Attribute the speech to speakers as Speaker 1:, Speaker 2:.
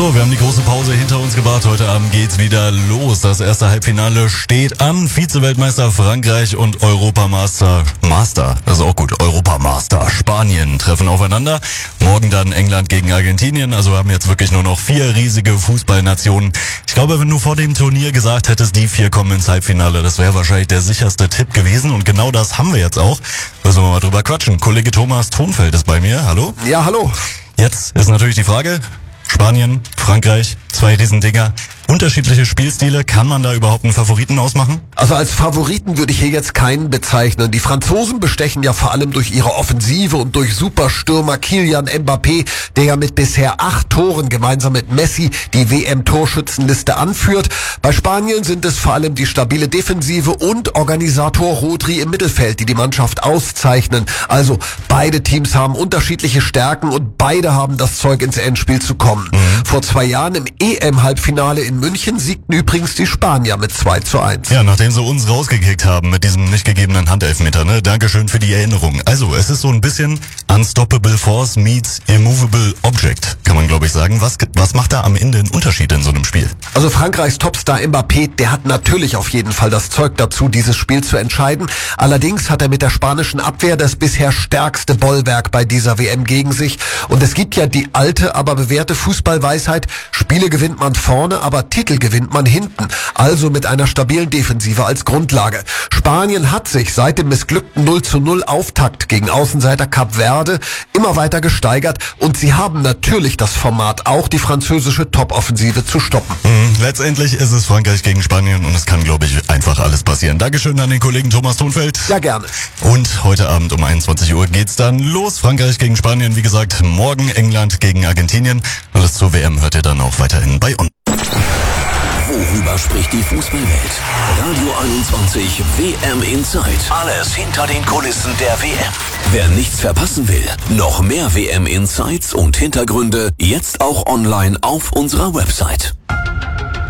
Speaker 1: So, wir haben die große Pause hinter uns gebracht. Heute Abend geht's wieder los. Das erste Halbfinale steht an. Vize-Weltmeister Frankreich und Europamaster, das ist auch gut, Europamaster Spanien treffen aufeinander. Morgen dann England gegen Argentinien. Also wir haben jetzt wirklich nur noch 4 riesige Fußballnationen. Ich glaube, wenn du vor dem Turnier gesagt hättest, die 4 kommen ins Halbfinale, das wäre wahrscheinlich der sicherste Tipp gewesen. Und genau das haben wir jetzt auch. Müssen wir mal drüber quatschen. Kollege Thomas Thonfeld ist bei mir. Hallo.
Speaker 2: Ja, hallo.
Speaker 1: Jetzt ist natürlich die Frage, Spanien, Frankreich, 2 Riesendinger. Unterschiedliche Spielstile, kann man da überhaupt einen Favoriten ausmachen?
Speaker 2: Also als Favoriten würde ich hier jetzt keinen bezeichnen. Die Franzosen bestechen ja vor allem durch ihre Offensive und durch Superstürmer Kylian Mbappé, der ja mit bisher 8 Toren gemeinsam mit Messi die WM-Torschützenliste anführt. Bei Spanien sind es vor allem die stabile Defensive und Organisator Rodri im Mittelfeld, die die Mannschaft auszeichnen. Also beide Teams haben unterschiedliche Stärken und beide haben das Zeug, ins Endspiel zu kommen. Vor 2 Jahren im EM-Halbfinale in München siegten übrigens die Spanier mit 2:1.
Speaker 1: Ja, nachdem sie uns rausgekickt haben mit diesem nicht gegebenen Handelfmeter, ne? Dankeschön für die Erinnerung. Also, es ist so ein bisschen Unstoppable Force meets Immovable Object, kann man glaube ich sagen. Was macht da am Ende einen Unterschied in so einem Spiel?
Speaker 2: Also Frankreichs Topstar Mbappé, der hat natürlich auf jeden Fall das Zeug dazu, dieses Spiel zu entscheiden. Allerdings hat er mit der spanischen Abwehr das bisher stärkste Bollwerk bei dieser WM gegen sich. Und es gibt ja die alte, aber bewährte Fußballweisheit, Spiele gewinnt man vorne, aber Titel gewinnt man hinten. Also mit einer stabilen Defensive als Grundlage. Spanien hat sich seit dem missglückten 0:0 Auftakt gegen Außenseiter Kap Verde immer weiter gesteigert und sie haben natürlich das Format, auch die französische Top-Offensive zu stoppen.
Speaker 1: Letztendlich ist es Frankreich gegen Spanien und es kann, glaube ich, einfach alles passieren. Dankeschön an den Kollegen Thomas Thonfeld.
Speaker 2: Ja, gerne.
Speaker 1: Und heute Abend um 21 Uhr geht's dann los. Frankreich gegen Spanien, wie gesagt, morgen England gegen Argentinien. Alles zur WM hört ihr dann auch weiterhin bei uns.
Speaker 3: Worüber spricht die Fußballwelt? Radio 21 WM Insight. Alles hinter den Kulissen der WM. Wer nichts verpassen will, noch mehr WM Insights und Hintergründe jetzt auch online auf unserer Website.